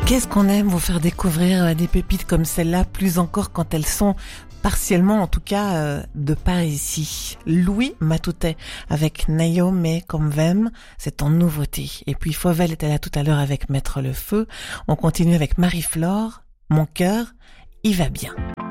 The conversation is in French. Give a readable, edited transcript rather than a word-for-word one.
Qu'est-ce qu'on aime vous faire découvrir des pépites comme celle-là, plus encore quand elles sont partiellement, en tout cas, de par ici. Louis Matoutet avec Naïomé comme Vem, c'est en nouveauté. Et puis Fauvel était là tout à l'heure avec Mettre le Feu. On continue avec Marie-Flore, Mon cœur, il va bien.